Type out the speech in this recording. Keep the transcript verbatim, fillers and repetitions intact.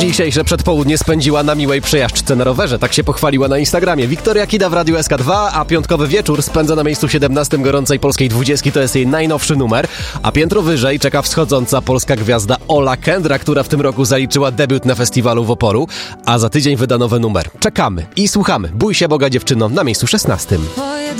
Dzisiejsze przedpołudnie spędziła na miłej przejażdżce na rowerze. Tak się pochwaliła na Instagramie. Wiktoria Kida w Radiu S K dwa, a piątkowy wieczór spędza na miejscu siedemnastym gorącej polskiej dwudziestki. To jest jej najnowszy numer. A piętro wyżej czeka wschodząca polska gwiazda Ola Kendra, która w tym roku zaliczyła debiut na festiwalu w Oporu. A za tydzień wyda nowy numer. Czekamy i słuchamy. Bój się Boga, dziewczyno, na miejscu szesnastym.